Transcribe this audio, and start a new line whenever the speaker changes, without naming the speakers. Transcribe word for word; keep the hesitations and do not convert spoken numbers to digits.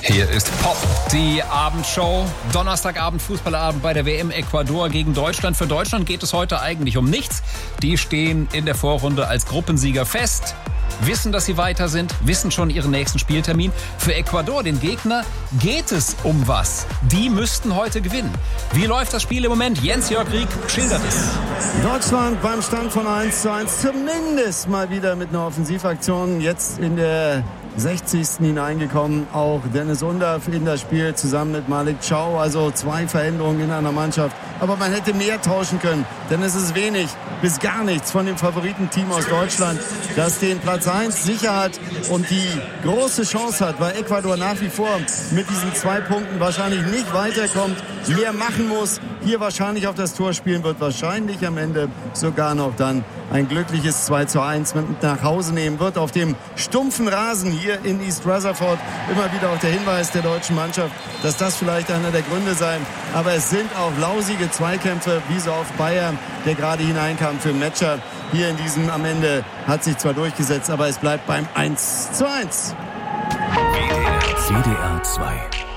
Hier ist Pop, die Abendshow. Donnerstagabend, Fußballabend bei der W M Ecuador gegen Deutschland. Für Deutschland geht es heute eigentlich um nichts. Die stehen in der Vorrunde als Gruppensieger fest, wissen, dass sie weiter sind, wissen schon ihren nächsten Spieltermin. Für Ecuador, den Gegner, geht es um was. Die müssten heute gewinnen. Wie läuft das Spiel im Moment? Jens-Jörg Rieck schildert es.
Deutschland beim Stand von eins zu eins, zumindest mal wieder mit einer Offensivaktion. Jetzt in der sechzigsten hineingekommen, auch Dennis Undav in das Spiel zusammen mit Malik Chow, also zwei Veränderungen in einer Mannschaft, aber man hätte mehr tauschen können, denn es ist wenig bis gar nichts von dem Favoritenteam aus Deutschland, das den Platz eins sicher hat und die große Chance hat, weil Ecuador nach wie vor mit diesen zwei Punkten wahrscheinlich nicht weiterkommt, mehr machen muss, hier wahrscheinlich auf das Tor spielen wird, wahrscheinlich am Ende sogar noch dann ein glückliches zwei zu eins mit nach Hause nehmen wird auf dem stumpfen Rasen hier in East Rutherford. Immer wieder auch der Hinweis der deutschen Mannschaft, dass das vielleicht einer der Gründe sei. Aber es sind auch lausige Zweikämpfe, wie so auf Bayer, der gerade hineinkam für Metscher. Hier in diesem am Ende hat sich zwar durchgesetzt, aber es bleibt beim eins zu eins.
W D R zwei.